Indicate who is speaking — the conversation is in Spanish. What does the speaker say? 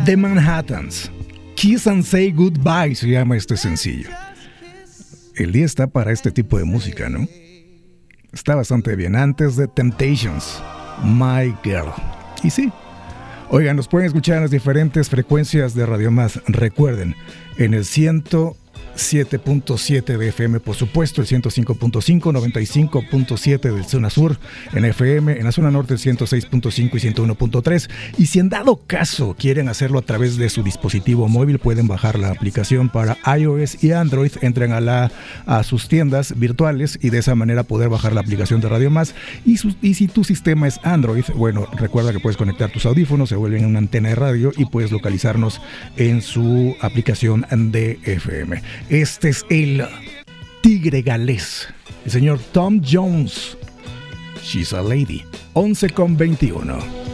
Speaker 1: The Manhattans. Kiss and Say Goodbye se llama este sencillo. El día está para este tipo de música, ¿no? Está bastante bien. Antes de Temptations, My Girl. Y sí, oigan, nos pueden escuchar en las diferentes frecuencias de Radio Más. Recuerden, en el 107.7 de FM, por supuesto, el 105.5, 95.7 del zona sur en FM, en la zona norte el 106.5 y 101.3. Y si en dado caso quieren hacerlo a través de su dispositivo móvil, pueden bajar la aplicación para iOS y Android, entren a sus tiendas virtuales y de esa manera poder bajar la aplicación de Radio Más. Y si tu sistema es Android, bueno, recuerda que puedes conectar tus audífonos, se vuelven una antena de radio y puedes localizarnos en su aplicación de FM. Este es el tigre galés, el señor Tom Jones. She's a Lady, 11:21.